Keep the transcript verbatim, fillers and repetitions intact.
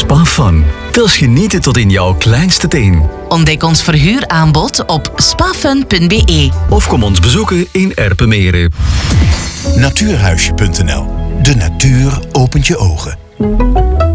Spa Fun. Dat is genieten tot in jouw kleinste teen. Ontdek ons verhuuraanbod op spafun punt b e. Of kom ons bezoeken in Erpenmeren. Natuurhuisje punt n l. De natuur opent je ogen.